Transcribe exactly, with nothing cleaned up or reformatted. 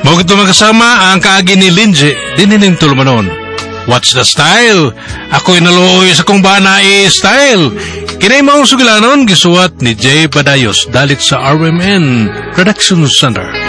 Mawag ito magkasama ang kaagi ni Lindsay, dinining tulumanon. What's the style? Ako'y naluoy sa kong bana i-style. Kinay maong sugilanon, gisuwat ni Jay Badayos, dalit sa R M N Production Center.